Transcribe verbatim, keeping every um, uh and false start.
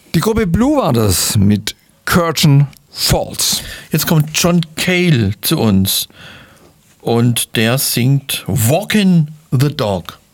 Die Gruppe Blue war das mit Curtain Falls. Jetzt kommt John Cale zu uns und der singt Walking the Dog.